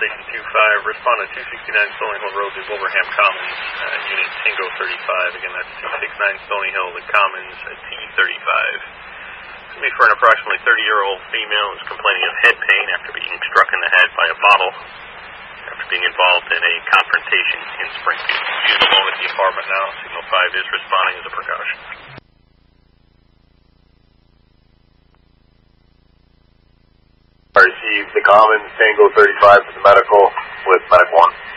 Station 2-5, respond to 269 Stony Hill Road to Wilbraham Commons, Unit Tango 35. Again, that's 269 Stony Hill, the Commons, T35. It's going to be for an approximately 30-year-old female who's complaining of head pain after being struck in the head by a bottle after being involved in a confrontation in Springfield. She's alone at the apartment now. Signal 5 is responding as a precaution. I received the Commons, Tango 35 for the medical with Medic 1.